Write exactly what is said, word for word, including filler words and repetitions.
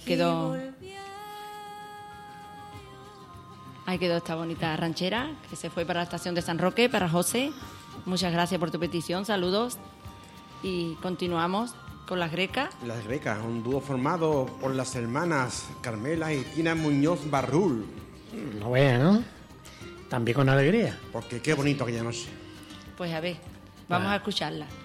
quedó... Ahí quedó esta bonita ranchera que se fue para la estación de San Roque, para José. Muchas gracias por tu petición, saludos. Y continuamos con las grecas. Las grecas, un dúo formado por las hermanas Carmela y Tina Muñoz Barrul. No veas, ¿no? También con alegría. Porque qué bonito aquella noche. Pues a ver, vamos ah. a escucharla.